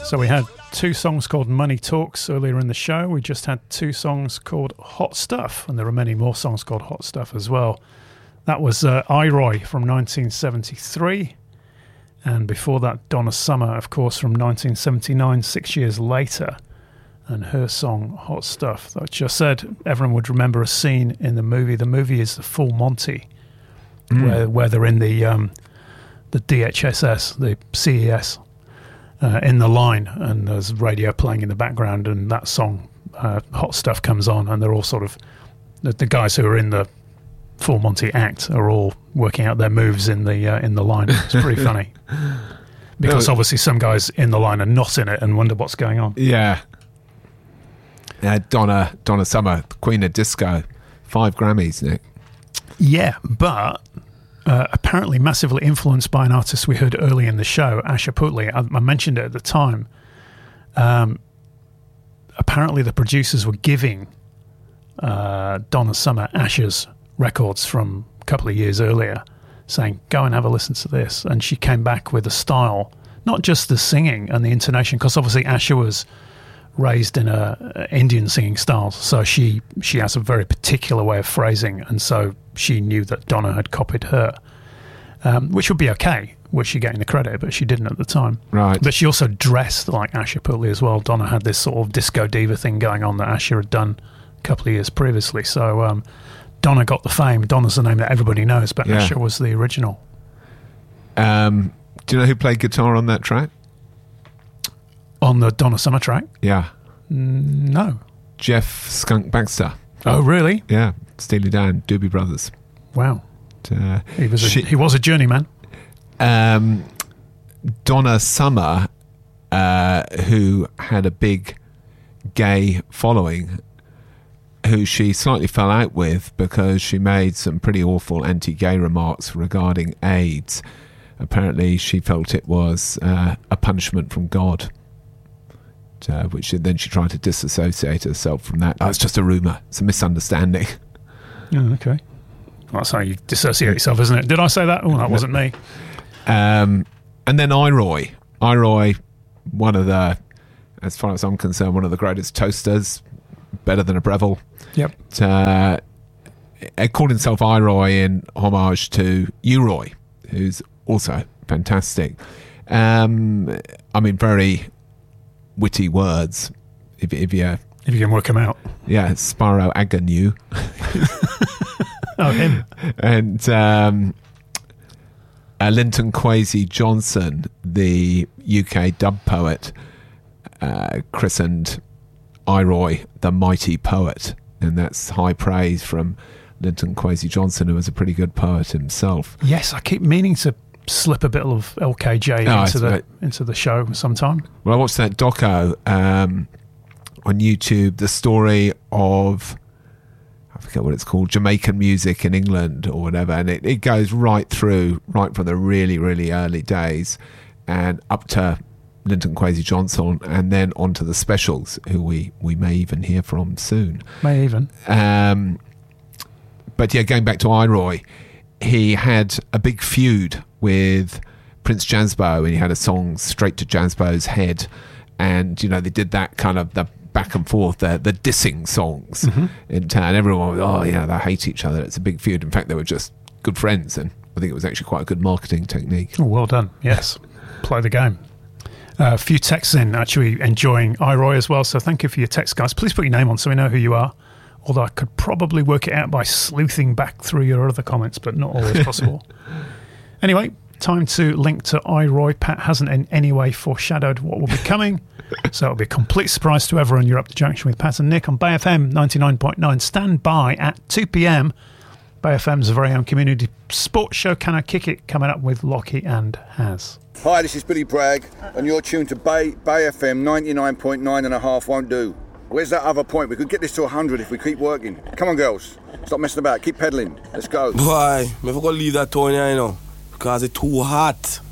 So we had two songs called Money Talks earlier in the show. We just had two songs called Hot Stuff, and there are many more songs called Hot Stuff as well. That was I-Roy from 1973, and before that Donna Summer, of course, from 1979, 6 years later, and her song Hot Stuff. That just said everyone would remember a scene in the movie. The movie is The Full Monty, where they're in the DHSS, the CES, in the line, and there's radio playing in the background, and that song Hot Stuff comes on, and they're all sort of the guys who are in the Full Monty act are all working out their moves in the line. It's pretty funny because obviously some guys in the line are not in it and wonder what's going on. Yeah. Donna Summer, Queen of Disco, 5 Grammys, Nick. Yeah, but apparently massively influenced by an artist we heard early in the show, Asher Putley. I mentioned it at the time. Apparently the producers were giving Donna Summer Asher's records from a couple of years earlier, saying, go and have a listen to this. And she came back with a style, not just the singing and the intonation, because obviously Asher was raised in a Indian singing style, so she has a very particular way of phrasing, and so she knew that Donna had copied her, which would be okay, was she getting the credit, but she didn't at the time. Right. But she also dressed like Asher Putley as well. Donna had this sort of disco diva thing going on that Asher had done a couple of years previously, so Donna got the fame. Donna's the name that everybody knows, but Asher was the original. Do you know who played guitar on that track? On the Donna Summer track? Yeah. No. Jeff Skunk Baxter. Oh, really? Yeah. Steely Dan, Doobie Brothers. Wow. He was a journeyman. Donna Summer, who had a big gay following, who she slightly fell out with because she made some pretty awful anti-gay remarks regarding AIDS. Apparently she felt it was a punishment from God, which then she tried to disassociate herself from that. Oh, it's just a rumour. It's a misunderstanding. Oh, okay. Well, that's how you dissociate yourself, isn't it? Did I say that? Oh, that wasn't me. And then I-Roy. I-Roy, one of the, as far as I'm concerned, one of the greatest toasters, better than a Breville. Yep. He called himself I-Roy in homage to U-Roy, who's also fantastic. I mean, very witty words, if you can work them out. Yeah, Spyro Agnew. Oh, him. And Linton Kwesi Johnson, the UK dub poet, christened I-Roy the mighty poet, and that's high praise from Linton Kwesi Johnson, who was a pretty good poet himself. Yes, I keep meaning to slip a bit of LKJ into the show sometime. Well, I watched that doco on YouTube, the story of, I forget what it's called, Jamaican music in England or whatever, and it goes right from the really, really early days and up to Linton Kwesi Johnson, and then on to the Specials, who we may even hear from soon. May even. But yeah, going back to I-Roy, he had a big feud with Prince Jazzbo, and he had a song straight to Jazzbo's head, and they did that kind of the back and forth, the dissing songs, and everyone was, they hate each other. It's a big feud. In fact, they were just good friends, and I think it was actually quite a good marketing technique. Oh, well done. Yes. Play the game. A few texts in, actually enjoying I-Roy as well, so thank you for your text, guys. Please put your name on so we know who you are, although I could probably work it out by sleuthing back through your other comments, but not always possible. Anyway, time to link to I-Roy. Pat hasn't in any way foreshadowed what will be coming, so it'll be a complete surprise to everyone. You're up to junction with Pat and Nick on Bay FM 99.9. Stand by at 2 p.m. Bay FM's very own community sports show, Can I Kick It, coming up with Lockie and Haz. Hi, this is Billy Bragg, and you're tuned to Bay FM 99.9 and a half won't do. Where's that other point? We could get this to 100 if we keep working. Come on, girls. Stop messing about. Keep peddling. Let's go. Boy, I forgot to leave that town here, because it's too hot.